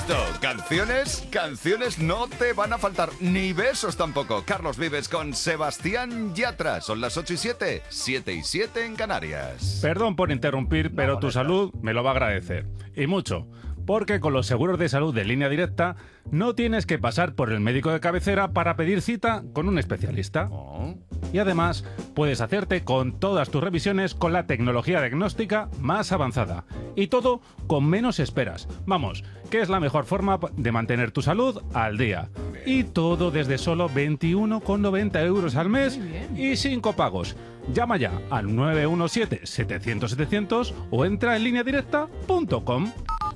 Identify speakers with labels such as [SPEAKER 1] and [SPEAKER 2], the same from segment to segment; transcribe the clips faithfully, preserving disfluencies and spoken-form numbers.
[SPEAKER 1] esto. Canciones, canciones no te van a faltar, ni besos tampoco. Carlos Vives con Sebastián Yatra. Son las ocho y siete, siete y siete en Canarias.
[SPEAKER 2] Perdón por interrumpir, pero
[SPEAKER 1] No,
[SPEAKER 2] tu
[SPEAKER 1] no,
[SPEAKER 2] salud me lo va a agradecer. Y mucho. Porque con los seguros de salud de Línea Directa no tienes que pasar por el médico de cabecera para pedir cita con un especialista.
[SPEAKER 1] Oh.
[SPEAKER 2] Y además puedes hacerte con todas tus revisiones con la tecnología diagnóstica más avanzada. Y todo con menos esperas. Vamos, que es la mejor forma de mantener tu salud al día. Y todo desde solo veintiuno con noventa euros al mes y sin copagos. Llama ya al nueve uno siete, setecientos, setecientos o entra en línea directa punto com.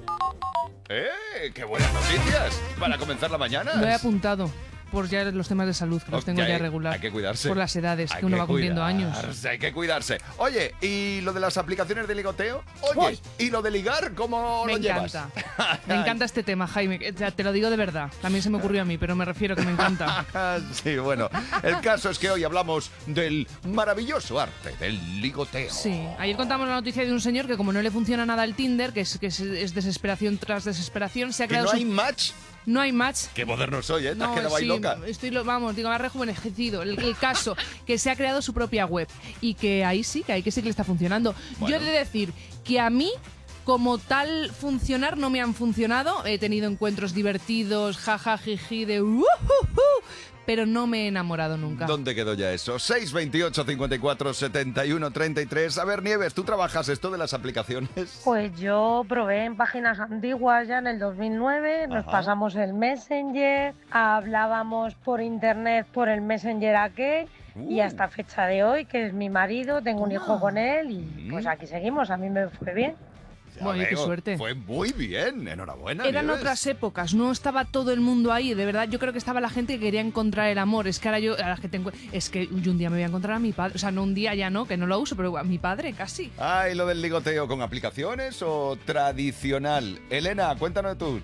[SPEAKER 1] ¡Eh! ¡Qué buenas noticias! Para comenzar la mañana.
[SPEAKER 3] Lo he apuntado por ya los temas de salud, que los tengo
[SPEAKER 1] Ok,
[SPEAKER 3] ya regular.
[SPEAKER 1] Hay que cuidarse.
[SPEAKER 3] Por las edades,
[SPEAKER 1] Hay
[SPEAKER 3] que uno va cumpliendo años.
[SPEAKER 1] cuidarse, Hay que cuidarse. Oye, ¿y lo de las aplicaciones de ligoteo? Oye, ¿y lo de ligar? ¿Cómo
[SPEAKER 3] Me
[SPEAKER 1] lo
[SPEAKER 3] encanta.
[SPEAKER 1] llevas?
[SPEAKER 3] Me encanta este tema, Jaime. O sea, te lo digo de verdad. También se me ocurrió a mí, pero me refiero que me encanta.
[SPEAKER 1] Sí, bueno. El caso es que hoy hablamos del maravilloso arte del ligoteo.
[SPEAKER 3] Sí. Ayer contamos la noticia de un señor que como no le funciona nada el Tinder, que es, que es, es desesperación tras desesperación, se ha
[SPEAKER 1] ¿Que
[SPEAKER 3] creado
[SPEAKER 1] no
[SPEAKER 3] su-
[SPEAKER 1] hay match?
[SPEAKER 3] No hay match.
[SPEAKER 1] Qué moderno soy, ¿eh? Te has
[SPEAKER 3] No,
[SPEAKER 1] quedado ahí
[SPEAKER 3] sí,
[SPEAKER 1] loca.
[SPEAKER 3] estoy, lo- vamos, digo, me ha rejuvenecido. El, el caso, que se ha creado su propia web y que ahí sí, que ahí que sí que le está funcionando.
[SPEAKER 1] Bueno.
[SPEAKER 3] Yo he de decir que a mí, como tal funcionar, no me han funcionado. He tenido encuentros divertidos, jaja, jiji, de uh, uh, uh, pero no me he enamorado nunca.
[SPEAKER 1] ¿Dónde quedó ya eso? seis veintiocho, cincuenta y cuatro, setenta y uno, treinta y tres. A ver, Nieves, ¿tú trabajas esto de las aplicaciones?
[SPEAKER 4] Pues yo probé en páginas antiguas ya en el dos mil nueve, nos
[SPEAKER 1] Ajá.
[SPEAKER 4] pasamos el Messenger, hablábamos por internet por el Messenger aquel y
[SPEAKER 1] Uh.
[SPEAKER 4] hasta fecha de hoy, que es mi marido, tengo un hijo con él y
[SPEAKER 1] Mm.
[SPEAKER 4] pues aquí seguimos, a mí me fue bien.
[SPEAKER 1] Ya
[SPEAKER 3] Bueno, qué
[SPEAKER 1] veo,
[SPEAKER 3] suerte.
[SPEAKER 1] Fue muy bien, enhorabuena.
[SPEAKER 3] Eran
[SPEAKER 1] Nieves.
[SPEAKER 3] otras épocas, no estaba todo el mundo ahí, de verdad. Yo creo que estaba la gente que quería encontrar el amor. Es que ahora yo, ahora que tengo, es que yo un día me voy a encontrar a mi padre, o sea, no un día ya no, que no lo uso, pero a mi padre casi.
[SPEAKER 1] Ah, ¿y lo del ligoteo con aplicaciones o tradicional? Elena, cuéntanos tú.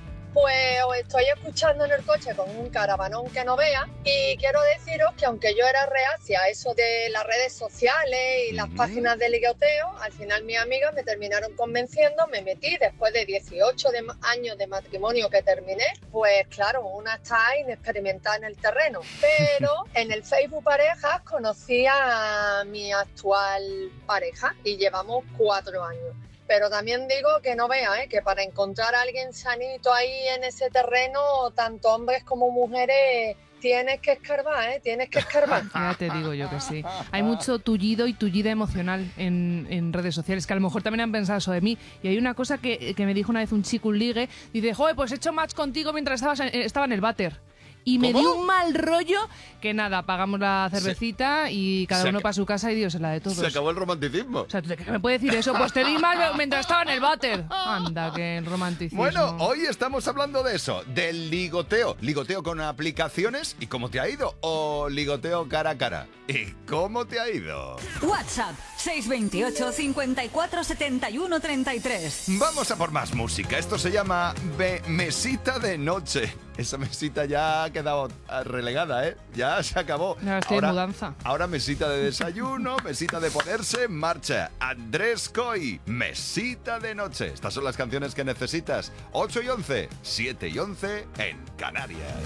[SPEAKER 5] Pues os estoy escuchando en el coche con un caravanón que no vea y quiero deciros que aunque yo era reacia a eso de las redes sociales y las
[SPEAKER 1] Ujú.
[SPEAKER 5] páginas de ligoteo, al final mis amigas me terminaron convenciendo, me metí después de dieciocho de ma- años de matrimonio que terminé, pues claro, una está inexperimentada en el terreno, pero en el Facebook Parejas conocí a mi actual pareja y llevamos cuatro años. Pero también digo que no vea, ¿eh? Que para encontrar a alguien sanito ahí en ese terreno, tanto hombres como mujeres, tienes que escarbar, ¿eh? Tienes que escarbar.
[SPEAKER 3] Ya te digo yo que sí. Hay mucho tullido y tullida emocional en, en redes sociales, que a lo mejor también han pensado eso de mí. Y hay una cosa que, que me dijo una vez un chico, un ligue, dice, joder, pues he hecho match contigo mientras estabas en- estaba en el váter. Y me
[SPEAKER 1] ¿Cómo?
[SPEAKER 3] dio un mal rollo que nada, pagamos la cervecita y cada
[SPEAKER 1] se
[SPEAKER 3] uno
[SPEAKER 1] ac-
[SPEAKER 3] para su casa y Dios en la de todos.
[SPEAKER 1] Se acabó el romanticismo.
[SPEAKER 3] O sea, ¿tú ¿qué me puede decir eso? Pues te di mal mientras estaba en el váter. Anda, que el romanticismo.
[SPEAKER 1] Bueno, hoy estamos hablando de eso, del ligoteo. Ligoteo con aplicaciones. ¿Y cómo te ha ido? ¿O ligoteo cara a cara? ¿Y cómo te ha ido?
[SPEAKER 6] WhatsApp seis veintiocho, cincuenta y cuatro, setenta y uno, treinta y tres.
[SPEAKER 1] Vamos a por más música. Esto se llama Be- Mesita de Noche. Esa mesita ya ha quedado relegada, ¿eh? Ya se acabó.
[SPEAKER 3] Ya estoy en mudanza.
[SPEAKER 1] Ahora mesita de desayuno, mesita de ponerse en marcha. Andrés Coy, Mesita de Noche. Estas son las canciones que necesitas. ocho y once, siete y once en Canarias.